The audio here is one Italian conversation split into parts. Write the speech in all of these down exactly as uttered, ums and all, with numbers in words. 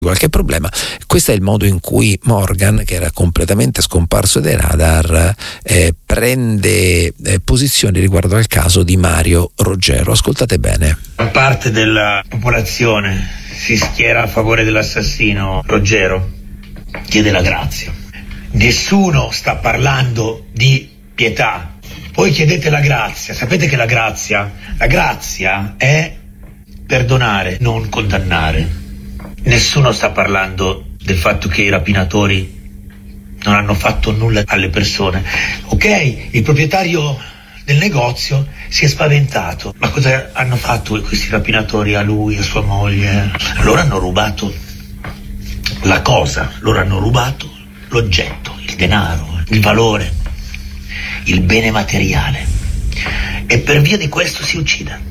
qualche problema. Questo è il modo in cui Morgan, che era completamente scomparso dai radar, eh, prende eh, posizioni riguardo al caso di Mario Roggero. Ascoltate bene. Una parte della popolazione si schiera a favore dell'assassino Roggero, chiede la grazia. Nessuno sta parlando di pietà. Voi chiedete la grazia. Sapete che la grazia, la grazia è perdonare, non condannare. Nessuno sta parlando del fatto che i rapinatori non hanno fatto nulla alle persone. Ok, il proprietario del negozio si è spaventato. Ma cosa hanno fatto questi rapinatori a lui, a sua moglie? Loro hanno rubato la cosa, loro hanno rubato l'oggetto, il denaro, il valore, il bene materiale. E per via di questo si uccide.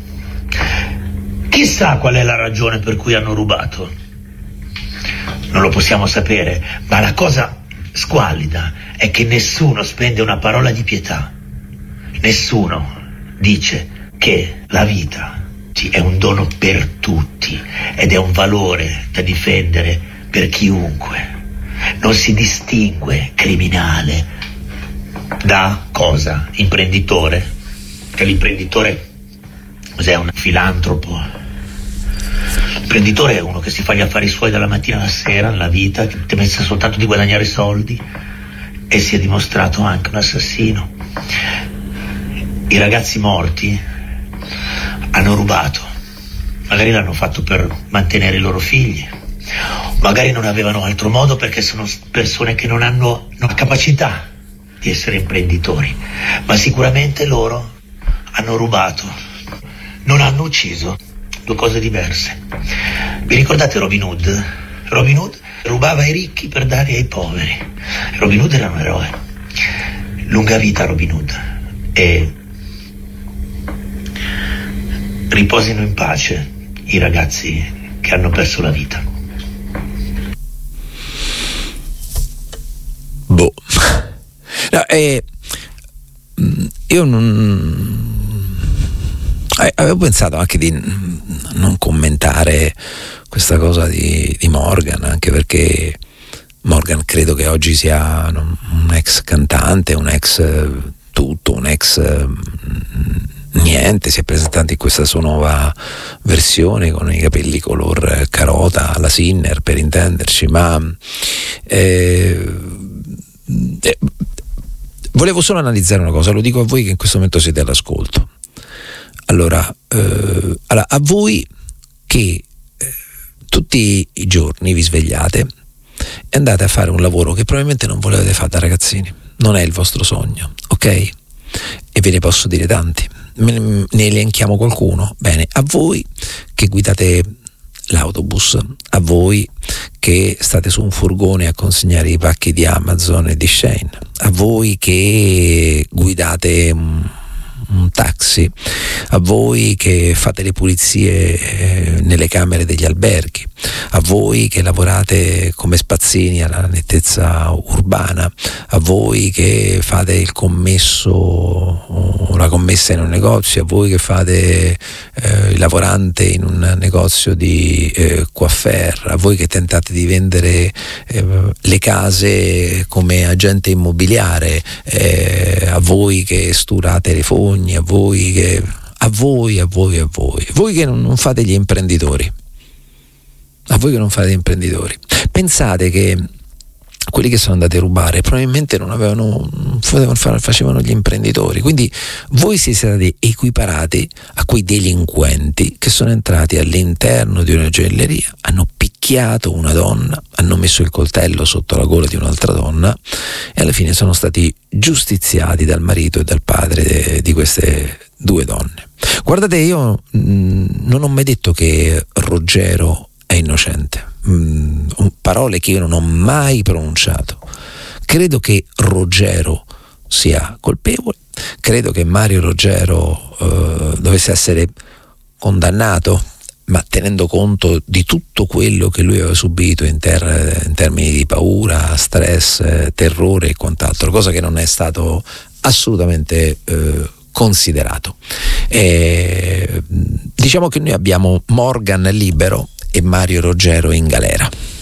Chissà qual è la ragione per cui hanno rubato. Non lo possiamo sapere, ma la cosa squallida è che nessuno spende una parola di pietà. Nessuno dice che la vita è un dono per tutti ed è un valore da difendere per chiunque. Non si distingue criminale da cosa? Imprenditore? Che l'imprenditore cos'è? Un filantropo? L'imprenditore è uno che si fa gli affari suoi dalla mattina alla sera nella vita, che pensa soltanto di guadagnare soldi, e si è dimostrato anche un assassino. I ragazzi morti hanno rubato, magari l'hanno fatto per mantenere i loro figli, magari non avevano altro modo perché sono persone che non hanno la capacità di essere imprenditori, ma sicuramente loro hanno rubato, non hanno ucciso. Due cose diverse. Vi ricordate Robin Hood? Robin Hood rubava ai ricchi per dare ai poveri. Robin Hood era un eroe. Lunga vita Robin Hood. E riposino in pace i ragazzi che hanno perso la vita. Boh. No, eh, io non... avevo pensato anche di non commentare questa cosa di, di Morgan, anche perché Morgan credo che oggi sia un, un ex cantante, un ex tutto, un ex niente, si è presentato in questa sua nuova versione con i capelli color carota, alla Sinner per intenderci, ma eh, eh, volevo solo analizzare una cosa, lo dico a voi che in questo momento siete all'ascolto. Allora, eh, allora, a voi che eh, tutti i giorni vi svegliate e andate a fare un lavoro che probabilmente non volevate fare da ragazzini, non è il vostro sogno, ok? E ve ne posso dire tanti, ne elenchiamo qualcuno. Bene, a voi che guidate l'autobus, a voi che state su un furgone a consegnare i pacchi di Amazon e di Shein, a voi che guidate un un taxi, a voi che fate le pulizie eh, nelle camere degli alberghi, a voi che lavorate come spazzini alla nettezza urbana, a voi che fate il commesso o la commessa in un negozio, a voi che fate eh, il lavorante in un negozio di eh, coiffeur, a voi che tentate di vendere eh, le case come agente immobiliare, eh, a voi che sturate le fogne, a voi che a voi a voi a voi voi che non, non fate gli imprenditori, a voi che non fate gli imprenditori, pensate che quelli che sono andati a rubare probabilmente non avevano facevano gli imprenditori, quindi voi siete stati equiparati a quei delinquenti che sono entrati all'interno di una gioielleria, hanno picchiato una donna, hanno messo il coltello sotto la gola di un'altra donna e alla fine sono stati giustiziati dal marito e dal padre de, di queste due donne. Guardate, io mh, non ho mai detto che Roggero è innocente, mm, parole che io non ho mai pronunciato. Credo che Roggero sia colpevole, credo che Mario Roggero eh, dovesse essere condannato, ma tenendo conto di tutto quello che lui aveva subito in, ter- in termini di paura, stress, eh, terrore e quant'altro, cosa che non è stato assolutamente eh, considerato. E, diciamo che noi abbiamo Morgan libero e Mario Roggero in galera.